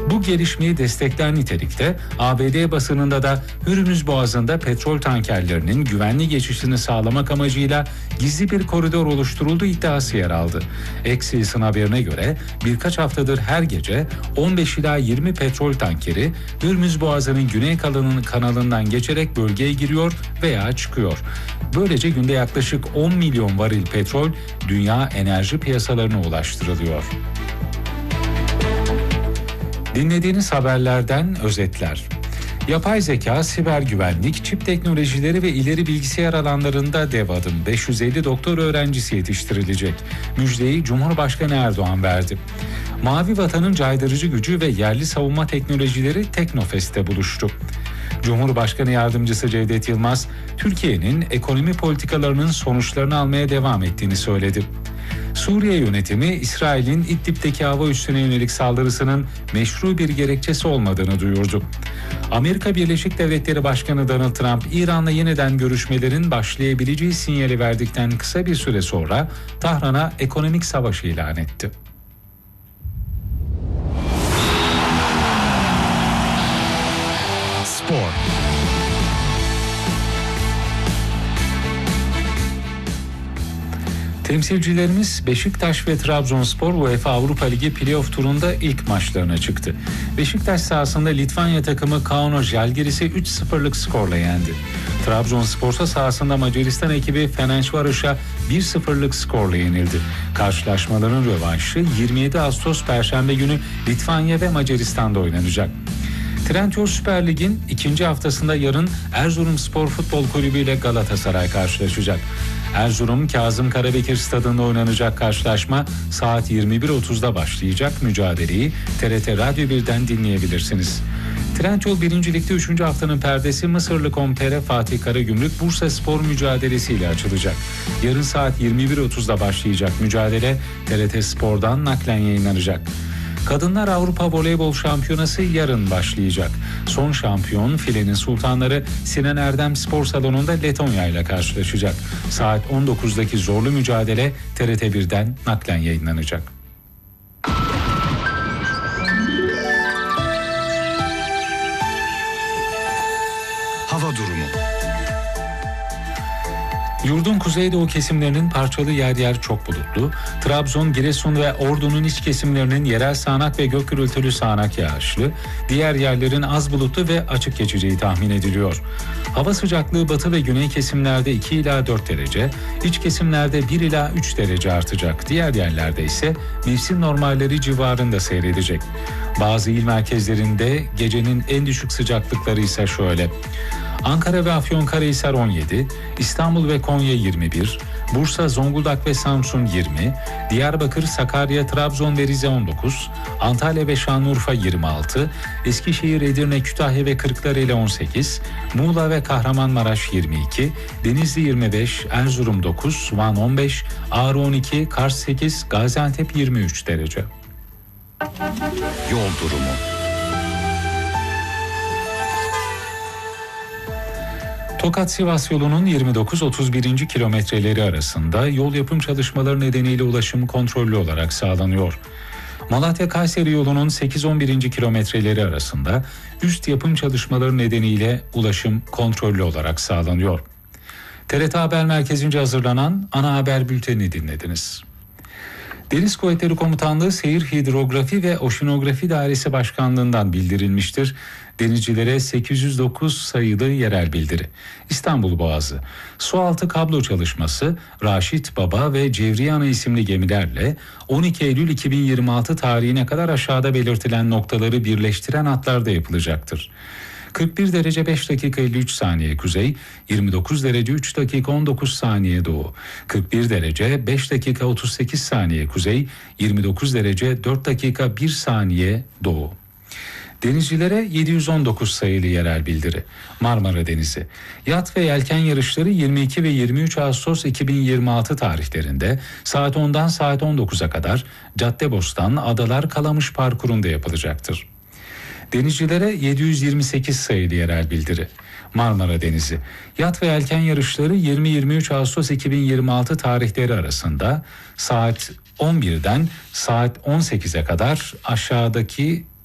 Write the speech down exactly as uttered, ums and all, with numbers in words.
Bu gelişmeyi destekler nitelikte A B D basınında da Hürmüz Boğazı'nda petrol tankerlerinin güvenli geçişini sağlamak amacıyla gizli bir koridor oluşturulduğu iddiası yer aldı. Axios'un haberine göre birkaç haftadır her gece on beş ila yirmi petrol tankeri Hürmüz Boğazı'nın güney kanalından geçerek bölgeye giriyor veya çıkıyor. Böylece günde yaklaşık on milyon varil petrol dünya enerji piyasalarına ulaştırılıyor. Dinlediğiniz haberlerden özetler. Yapay zeka, siber güvenlik, çip teknolojileri ve ileri bilgisayar alanlarında dev adım beş yüz elli doktor öğrencisi yetiştirilecek. Müjdeyi Cumhurbaşkanı Erdoğan verdi. Mavi Vatan'ın caydırıcı gücü ve yerli savunma teknolojileri Teknofest'te buluştu. Cumhurbaşkanı Yardımcısı Cevdet Yılmaz, Türkiye'nin ekonomi politikalarının sonuçlarını almaya devam ettiğini söyledi. Suriye yönetimi, İsrail'in İdlib'deki hava üssüne yönelik saldırısının meşru bir gerekçesi olmadığını duyurdu. Amerika Birleşik Devletleri Başkanı Donald Trump, İran'la yeniden görüşmelerin başlayabileceği sinyali verdikten kısa bir süre sonra Tahran'a ekonomik savaş ilan etti. Spor. Temsilcilerimiz Beşiktaş ve Trabzonspor UEFA Avrupa Ligi Playoff turunda ilk maçlarına çıktı. Beşiktaş sahasında Litvanya takımı Kauno Žalgiris'i üç sıfırlık skorla yendi. Trabzonspor sahasında Macaristan ekibi Ferencvaros'a bir sıfırlık skorla yenildi. Karşılaşmaların rövanşı yirmi yedi Ağustos Perşembe günü Litvanya ve Macaristan'da oynanacak. Trendyol Süper Lig'in ikinci haftasında yarın Erzurumspor Futbol Kulübü ile Galatasaray karşılaşacak. Erzurum Kazım Karabekir Stadı'nda oynanacak karşılaşma saat yirmi bir otuzda başlayacak. Mücadeleyi T R T Radyo birden dinleyebilirsiniz. Trendyol birinci Lig'de üçüncü haftanın perdesi Mısırlı Kompere Fatih Karagümrük Bursaspor mücadelesiyle açılacak. Yarın saat yirmi bir otuzda başlayacak mücadele T R T Spor'dan naklen yayınlanacak. Kadınlar Avrupa Voleybol Şampiyonası yarın başlayacak. Son şampiyon Filenin Sultanları Sinan Erdem Spor Salonu'nda Letonya ile karşılaşacak. Saat on dokuzdaki zorlu mücadele T R T birden naklen yayınlanacak. Hava durumu. Yurdun kuzeydoğu kesimlerinin parçalı yer yer çok bulutlu. Trabzon, Giresun ve Ordu'nun iç kesimlerinin yerel sağanak ve gök gürültülü sağanak yağışlı. Diğer yerlerin az bulutlu ve açık geçeceği tahmin ediliyor. Hava sıcaklığı batı ve güney kesimlerde iki ila dört derece, iç kesimlerde bir ila üç derece artacak. Diğer yerlerde ise mevsim normalleri civarında seyredecek. Bazı il merkezlerinde gecenin en düşük sıcaklıkları ise şöyle: Ankara ve Afyonkarahisar on yedi, İstanbul ve Konya yirmi bir, Bursa, Zonguldak ve Samsun yirmi, Diyarbakır, Sakarya, Trabzon ve Rize on dokuz, Antalya ve Şanlıurfa yirmi altı, Eskişehir, Edirne, Kütahya ve Kırklareli on sekiz, Muğla ve Kahramanmaraş yirmi iki, Denizli yirmi beş, Erzurum dokuz, Van on beş, Ağrı on iki, Kars sekiz, Gaziantep yirmi üç derece. Yol durumu. Tokat-Sivas yolunun yirmi dokuz otuz birinci kilometreleri arasında yol yapım çalışmaları nedeniyle ulaşım kontrollü olarak sağlanıyor. Malatya-Kayseri yolunun sekiz on birinci kilometreleri arasında üst yapım çalışmaları nedeniyle ulaşım kontrollü olarak sağlanıyor. T R T Haber Merkezi'nce hazırlanan ana haber bültenini dinlediniz. Deniz Kuvvetleri Komutanlığı Seyir Hidrografi ve Oşinografi Dairesi Başkanlığı'ndan bildirilmiştir. Denizcilere sekiz yüz dokuz sayılı yerel bildiri. İstanbul Boğazı. Sualtı kablo çalışması Raşit Baba ve Cevriye Ana isimli gemilerle on iki Eylül iki bin yirmi altı tarihine kadar aşağıda belirtilen noktaları birleştiren hatlarda yapılacaktır. kırk bir derece beş dakika elli üç saniye kuzey, yirmi dokuz derece üç dakika on dokuz saniye doğu, kırk bir derece beş dakika otuz sekiz saniye kuzey, yirmi dokuz derece dört dakika bir saniye doğu. Denizcilere yedi yüz on dokuz sayılı yerel bildiri. Marmara Denizi. Yat ve yelken yarışları yirmi iki ve yirmi üç Ağustos iki bin yirmi altı tarihlerinde saat ondan saat on dokuza kadar Caddebostan, Adalar, Kalamış parkurunda yapılacaktır. Denizcilere yedi yüz yirmi sekiz sayılı yerel bildiri. Marmara Denizi. Yat ve yelken yarışları yirmi yirmi üç Ağustos iki bin yirmi altı tarihleri arasında saat on birden saat on sekize kadar aşağıdaki